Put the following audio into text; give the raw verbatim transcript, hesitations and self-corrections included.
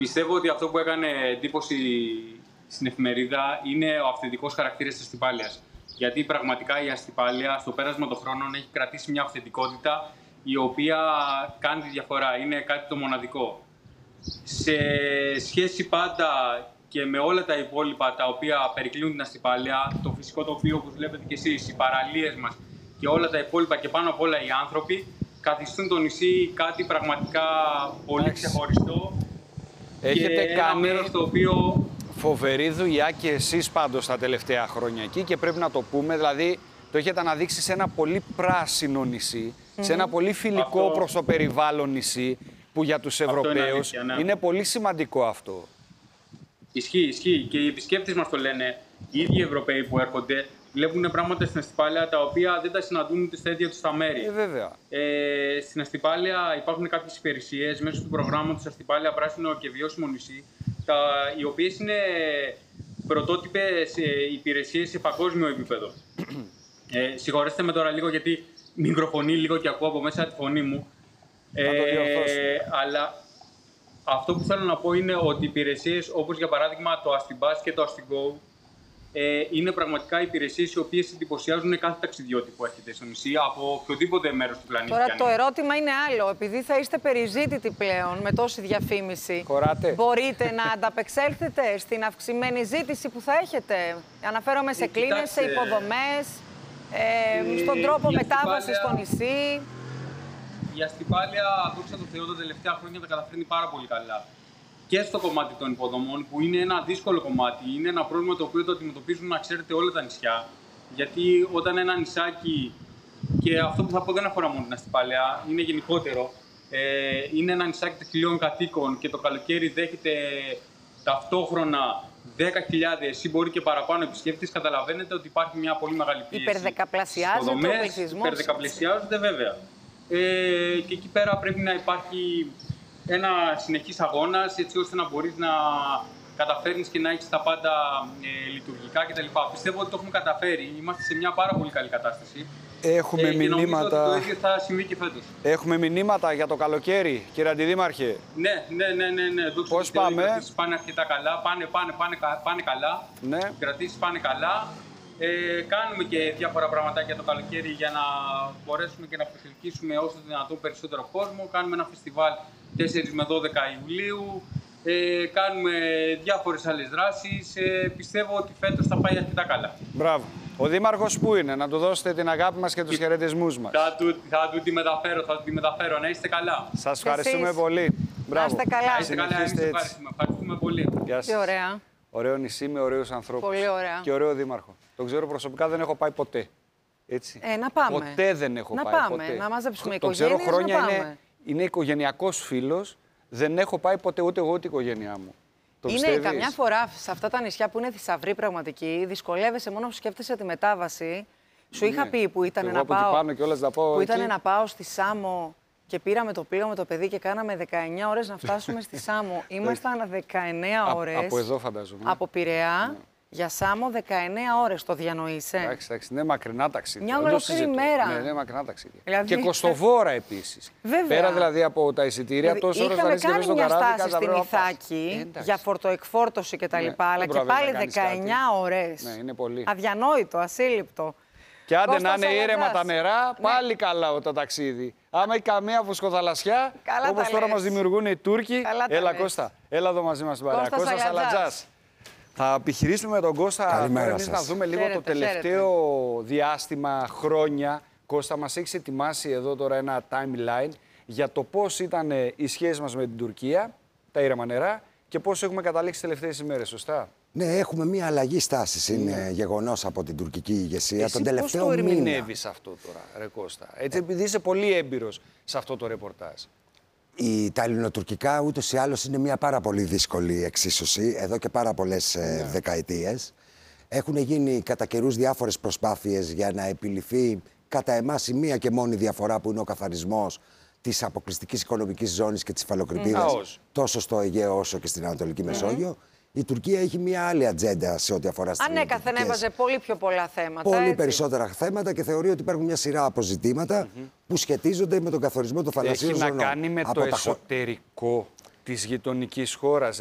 Πιστεύω ότι αυτό που έκανε εντύπωση στην εφημερίδα είναι ο αυθεντικός χαρακτήρας της Αστυπάλειας. Γιατί πραγματικά η Αστυπάλεια στο πέρασμα των χρόνων έχει κρατήσει μια αυθεντικότητα η οποία κάνει τη διαφορά. Είναι κάτι το μοναδικό. Σε σχέση πάντα και με όλα τα υπόλοιπα τα οποία περικλείουν την Αστυπάλεια, το φυσικό τοπίο που βλέπετε κι εσείς, οι παραλίες μας και όλα τα υπόλοιπα και πάνω απ' όλα οι άνθρωποι, καθιστούν το νησί κάτι πραγματικά πολύ Άξι. ξεχωριστό. Έχετε και ένα κάνει μέρος το οποίο... φοβερή δουλειά και εσείς πάντως τα τελευταία χρόνια εκεί και πρέπει να το πούμε, δηλαδή το έχετε αναδείξει σε ένα πολύ πράσινο νησί, mm-hmm. σε ένα πολύ φιλικό αυτό... προς το περιβάλλον νησί, που για τους Ευρωπαίους είναι, αλήθεια, ναι. είναι πολύ σημαντικό αυτό. Ισχύει, ισχύει. Και οι επισκέπτες μας το λένε, οι ίδιοι Ευρωπαίοι που έρχονται, βλέπουν πράγματα στην Αστυπάλεια τα οποία δεν τα συναντούν ούτε στα ίδια τους τα μέρη. Ε, βέβαια. Ε, στην Αστυπάλεια υπάρχουν κάποιες υπηρεσίες μέσω του προγράμματος Αστυπάλεια Πράσινο και Βιώσιμο Νησί, τα, οι οποίες είναι πρωτότυπες υπηρεσίες σε παγκόσμιο επίπεδο. ε, συγχωρέστε με τώρα λίγο γιατί μικροφωνεί λίγο και ακούω από μέσα τη φωνή μου. Ε, αλλά αυτό που θέλω να πω είναι ότι υπηρεσίες όπως για παράδειγμα το Astibus και το Astigo ε, είναι πραγματικά υπηρεσίες οι οποίες εντυπωσιάζουν κάθε ταξιδιώτη που έρχεται στο νησί από οποιοδήποτε μέρος του πλανήτη. Τώρα το ερώτημα είναι άλλο. Επειδή θα είστε περιζήτητοι πλέον με τόση διαφήμιση, Χωράτε. μπορείτε να ανταπεξέλθετε στην αυξημένη ζήτηση που θα έχετε? Αναφέρομαι σε κλίνες, σε υποδομές, ε, στον ε, τρόπο μετάβασης στο νησί. Η Αστυπάλεια, δόξα τω Θεώ, τα τελευταία χρόνια τα καταφέρνει πάρα πολύ καλά. Και στο κομμάτι των υποδομών, που είναι ένα δύσκολο κομμάτι, είναι ένα πρόβλημα το οποίο το αντιμετωπίζουν, να ξέρετε, όλα τα νησιά. Γιατί όταν ένα νησάκι, και αυτό που θα πω δεν αφορά μόνο την Αστυπάλεια, είναι γενικότερο, ε, είναι ένα νησάκι των χιλίων κατοίκων και το καλοκαίρι δέχεται ταυτόχρονα δέκα χιλιάδες ή μπορεί και παραπάνω επισκέπτες, καταλαβαίνετε ότι υπάρχει μια πολύ μεγάλη πίεση. Υπερδεκαπλασιάζεται ο πληθυσμός. Υπερδεκαπλασιάζονται, βέβαια. Ε, και εκεί πέρα πρέπει να υπάρχει ένα συνεχής αγώνας, έτσι ώστε να μπορείς να καταφέρνεις και να έχεις τα πάντα ε, λειτουργικά κτλ. Πιστεύω ότι το έχουμε καταφέρει. Είμαστε σε μια πάρα πολύ καλή κατάσταση. Έχουμε ε, μηνύματα. Και νομίζω ότι το ίδιο θα συμβεί και φέτος. Έχουμε μηνύματα για το καλοκαίρι, κύριε Αντιδήμαρχε. Ναι, ναι, ναι, ναι. ναι. Πώς πάμε? Οι κρατήσεις πάνε αρκετά καλά. Πάνε, πάνε, πάνε, πάνε καλά. Ναι. Οι κρατήσεις πάνε καλά. Ε, κάνουμε και διάφορα πραγματάκια το καλοκαίρι για να μπορέσουμε και να προσελκύσουμε όσο το δυνατόν περισσότερο κόσμο. Κάνουμε ένα φεστιβάλ τέσσερις με δώδεκα Ιουλίου. Ε, κάνουμε διάφορες άλλες δράσεις. Ε, πιστεύω ότι φέτος θα πάει αρκετά καλά. Μπράβο. Ο Δήμαρχος πού είναι? Να του δώσετε την αγάπη μας και τους και... χαιρετισμούς μας. Θα του, θα του τη μεταφέρω, θα του τη μεταφέρω. Να είστε καλά. Σας ευχαριστούμε Εσείς. πολύ. Μπράβο. Να είστε καλά. Να είστε καλά, εμείς ευχαριστούμε. Ευχαριστούμε πολύ. Γεια σας. Τι ωραία. Ωραίο νησί με ωραίους ανθρώπους. Πολύ ωραία. Και ωραίο δήμαρχο. Τον ξέρω προσωπικά, δεν έχω πάει ποτέ. Έτσι. Ε, να πάμε. Ποτέ δεν έχω να πάει. πάμε. Ποτέ. Να μαζέψουμε το οικογένειες, ξέρω χρόνια, να πάμε. Είναι, είναι οικογενειακός φίλος. Δεν έχω πάει ποτέ ούτε εγώ ούτε η οικογένειά μου. Το είναι πιστεύεις? Καμιά φορά σε αυτά τα νησιά που είναι θησαυροί πραγματικοί, δυσκολεύεσαι μόνο που σκέφτεσαι τη μετάβαση. Σου είχα ναι. πει που ήταν, να πάω, πάω, που ήταν να πάω στη Σάμο και πήραμε το πλοίο με το παιδί και κάναμε δεκαεννιά ώρες να φτάσουμε στη Σάμο. Ήμασταν δεκαεννιά ώρες. Από εδώ φαντάζομαι. Από Πειραιά. Ναι. Για Σάμο δεκαεννιά ώρες, το διανοείσαι. Εντάξει, εντάξει, είναι μακρινά ταξίδια. Μια ολόκληρη μέρα. Ναι, είναι μακρινά ταξίδια. Δηλαδή... Και κοστοβόρα επίσης. Βέβαια. Πέρα δηλαδή από τα εισιτήρια, δηλαδή, τόσο ώρες θα ρίξεις και στον καράβι. Είχαμε κάνει μια στάση στην Ιθάκη για φορτοεκφόρτωση κτλ. Ναι, αλλά και πάλι δεκαεννιά ώρες. Ναι, είναι πολύ. Αδιανόητο, ασύλληπτο. Και άντε να είναι ήρεμα τα νερά, πάλι ναι. καλά το ταξίδι. Άμα έχει καμία φουσκοθαλασσιά, όπως τώρα μας δημιουργούν οι Τούρκοι. Έλα Κώστα, έλα εδώ μαζί μας στην παρέα. Κώστας Αλατζάς. Θα επιχειρήσουμε με τον Κώστα εμείς να δούμε λίγο χαίρετε, το τελευταίο χαίρετε. διάστημα, χρόνια. Κώστα, μας έχεις ετοιμάσει εδώ τώρα ένα timeline για το πώς ήταν η σχέση μας με την Τουρκία, τα ήρεμα νερά, και πώς έχουμε καταλήξει τις τελευταίες ημέρες, σωστά? Ναι, έχουμε μια αλλαγή στάσης, είναι mm. γεγονός από την τουρκική ηγεσία. Εσύ τον τελευταίο πώς το μήνα. ερμηνεύεις αυτό τώρα, ρε Κώστα, έτσι, επειδή είσαι πολύ έμπειρος σε αυτό το ρεπορτάζ? Η, τα ελληνοτουρκικά ούτως ή άλλως είναι μια πάρα πολύ δύσκολη εξίσωση εδώ και πάρα πολλές yeah. ε, δεκαετίες. Έχουν γίνει κατά καιρούς διάφορες προσπάθειες για να επιληθεί κατά εμάς η μία και μόνη διαφορά που είναι ο καθαρισμός της αποκλειστικής οικονομικής ζώνης και της υφαλοκρηπίδας mm. τόσο στο Αιγαίο όσο και στην Ανατολική mm. Μεσόγειο. Η Τουρκία έχει μια άλλη ατζέντα σε ό,τι αφορά στις ελληνοτουρκικές. Ανέκαθεν έβαζε πολύ πιο πολλά θέματα. Πολύ έτσι. περισσότερα θέματα και θεωρεί ότι υπάρχουν μια σειρά από ζητήματα mm -hmm. που σχετίζονται με τον καθορισμό των θαλασσίων ζωνών. Έχει να κάνει με από το τα... εσωτερικό της γειτονικής χώρας.